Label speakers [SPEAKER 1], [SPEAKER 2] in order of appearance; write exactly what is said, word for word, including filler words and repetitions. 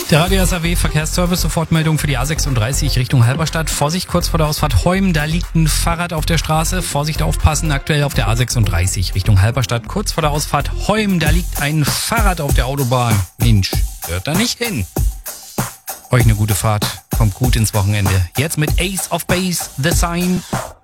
[SPEAKER 1] Der Radio S R W Verkehrsservice, Sofortmeldung für die A sechsunddreißig Richtung Halberstadt. Vorsicht, kurz vor der Ausfahrt Heum, da liegt ein Fahrrad auf der Straße. Vorsicht, aufpassen, aktuell auf der A sechsunddreißig Richtung Halberstadt. Kurz vor der Ausfahrt Heum, da liegt ein Fahrrad auf der Autobahn. Mensch, hört da nicht hin. Euch eine gute Fahrt, kommt gut ins Wochenende. Jetzt mit Ace of Base, The Sign.